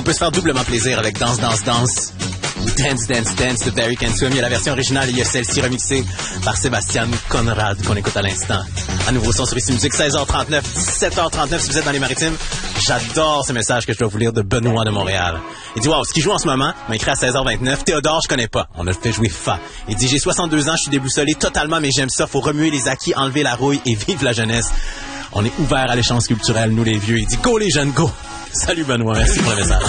peut se faire doublement plaisir avec Danse, Danse, Danse. Dance, Dance, Dance de Barry Can Swim. Il y a la version originale et il y a celle-ci remixée par Sébastien Conrad qu'on écoute à l'instant. À nouveau son sur Ici Musique, 16h39, 17h39 si vous êtes dans les maritimes. J'adore ce message que je dois vous lire de Benoît de Montréal. Il dit, wow, ce qui joue en ce moment m'a écrit à 16h29. Théodore, je connais pas. On a fait jouer Fa. Il dit, j'ai 62 ans, je suis déboussolé totalement, mais j'aime ça. Faut remuer les acquis, enlever la rouille et vive la jeunesse. On est ouvert à l'échange culturel, nous les vieux. Il dit, go les jeunes, go. Salut Benoît, merci pour le message.